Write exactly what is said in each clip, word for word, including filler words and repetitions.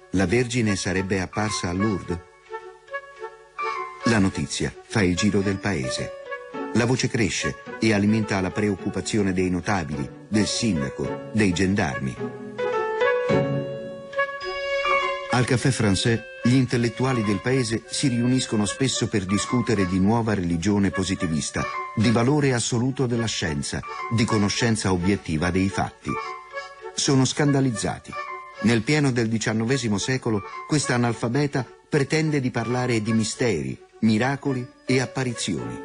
La Vergine sarebbe apparsa a Lourdes? La notizia fa il giro del paese. La voce cresce e alimenta la preoccupazione dei notabili, del sindaco, dei gendarmi. Al Café Français, gli intellettuali del paese si riuniscono spesso per discutere di nuova religione positivista, di valore assoluto della scienza, di conoscenza obiettiva dei fatti. Sono scandalizzati. Nel pieno del diciannovesimo secolo, questa analfabeta pretende di parlare di misteri, miracoli e apparizioni.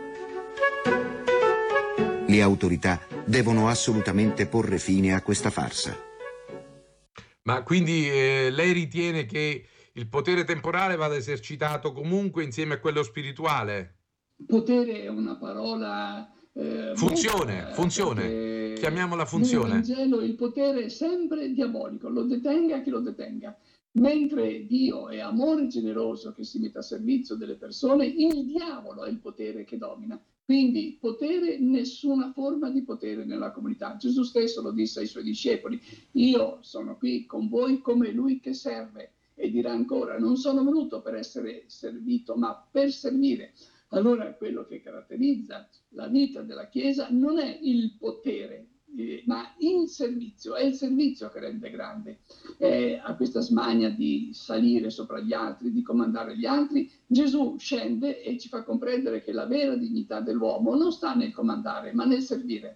Le autorità devono assolutamente porre fine a questa farsa. Ma quindi eh, lei ritiene che il potere temporale vada esercitato comunque insieme a quello spirituale? Potere è una parola... Eh, funzione, molta, funzione, chiamiamola funzione. Nel Vangelo il potere è sempre diabolico, lo detenga chi lo detenga. Mentre Dio è amore generoso che si mette a servizio delle persone, il diavolo è il potere che domina. Quindi potere, nessuna forma di potere nella comunità. Gesù stesso lo disse ai suoi discepoli: io sono qui con voi come lui che serve. E dirà ancora: non sono venuto per essere servito, ma per servire. Allora quello che caratterizza la vita della Chiesa non è il potere, eh, ma il servizio. È il servizio che rende grande. Eh, a questa smania di salire sopra gli altri, di comandare gli altri, Gesù scende e ci fa comprendere che la vera dignità dell'uomo non sta nel comandare, ma nel servire.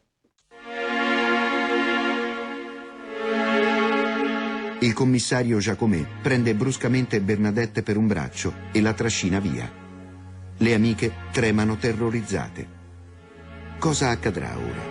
Il commissario Jacomet prende bruscamente Bernadette per un braccio e la trascina via. Le amiche tremano terrorizzate. Cosa accadrà ora?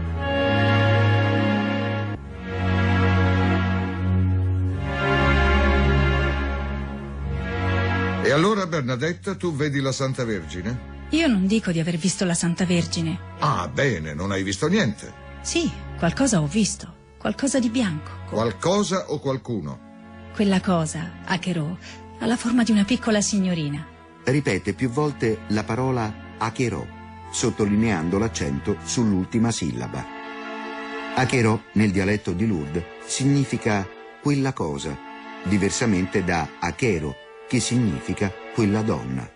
E allora, Bernadette, tu vedi la Santa Vergine? Io non dico di aver visto la Santa Vergine. Ah, bene, non hai visto niente. Sì, qualcosa ho visto. Qualcosa di bianco. Qualcosa o qualcuno? Quella cosa, Acherò, ha la forma di una piccola signorina. Ripete più volte la parola Acherò, sottolineando l'accento sull'ultima sillaba. Acherò, nel dialetto di Lourdes, significa quella cosa, diversamente da Achero, che significa quella donna.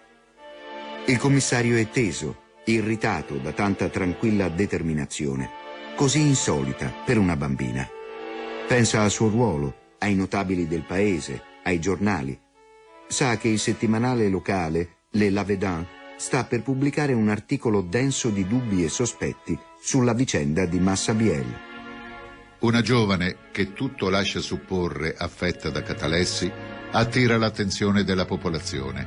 Il commissario è teso, irritato da tanta tranquilla determinazione, così insolita per una bambina. Pensa al suo ruolo, ai notabili del paese, ai giornali. Sa che il settimanale locale, Le Lavedan, sta per pubblicare un articolo denso di dubbi e sospetti sulla vicenda di Massabielle. Una giovane che tutto lascia supporre affetta da catalessi attira l'attenzione della popolazione.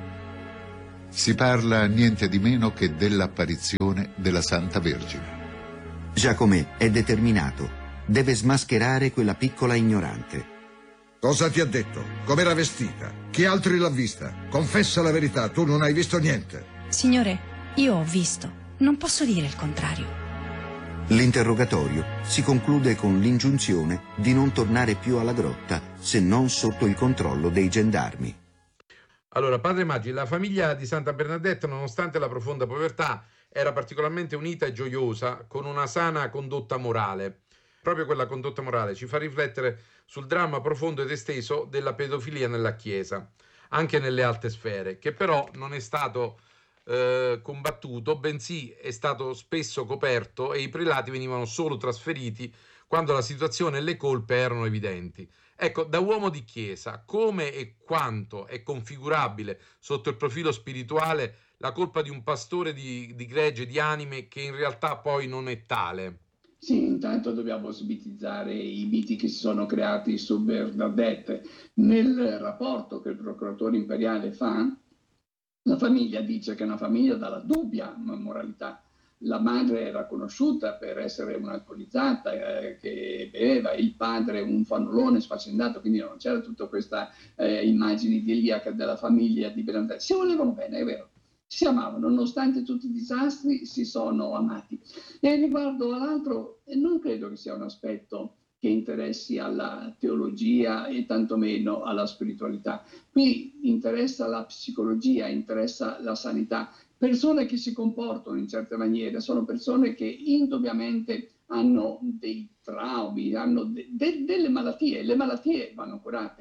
Si parla niente di meno che dell'apparizione della Santa Vergine. Jacomet è determinato, deve smascherare quella piccola ignorante. Cosa ti ha detto? Com'era vestita? Chi altri l'ha vista? Confessa la verità, tu non hai visto niente. Signore, io ho visto. Non posso dire il contrario. L'interrogatorio si conclude con l'ingiunzione di non tornare più alla grotta se non sotto il controllo dei gendarmi. Allora, padre Maggi, la famiglia di Santa Bernadette, nonostante la profonda povertà, era particolarmente unita e gioiosa, con una sana condotta morale. Proprio quella condotta morale ci fa riflettere sul dramma profondo ed esteso della pedofilia nella Chiesa, anche nelle alte sfere, che però non è stato eh, combattuto, bensì è stato spesso coperto e i prelati venivano solo trasferiti quando la situazione e le colpe erano evidenti. Ecco, da uomo di Chiesa, come e quanto è configurabile sotto il profilo spirituale la colpa di un pastore di, di gregge, di anime, che in realtà poi non è tale? Sì, intanto dobbiamo smitizzare i miti che si sono creati su Bernadette. Nel rapporto che il procuratore imperiale fa, la famiglia dice che è una famiglia dalla dubbia moralità. La madre era conosciuta per essere un'alcolizzata, eh, che beveva, il padre un fannullone sfaccendato, quindi non c'era tutta questa eh, immagine idilliaca della famiglia di Bernadette. Si volevano bene, è vero. Si amavano, nonostante tutti i disastri, si sono amati. E riguardo all'altro, non credo che sia un aspetto che interessi alla teologia e tantomeno alla spiritualità. Qui interessa la psicologia, interessa la sanità. Persone che si comportano in certe maniere sono persone che indubbiamente hanno dei traumi, hanno de- de- delle malattie. Le malattie vanno curate.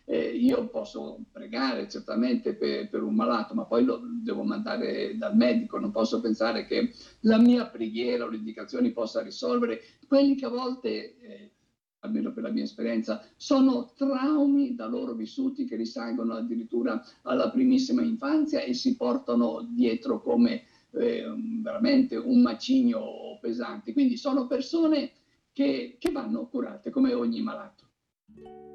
Eh, io posso pregare certamente per, per un malato, ma poi lo devo mandare dal medico, non posso pensare che la mia preghiera o le indicazioni possa risolvere quelli che a volte, eh, almeno per la mia esperienza, sono traumi da loro vissuti che risalgono addirittura alla primissima infanzia e si portano dietro come eh, veramente un macigno pesante. Quindi sono persone che, che vanno curate come ogni malato.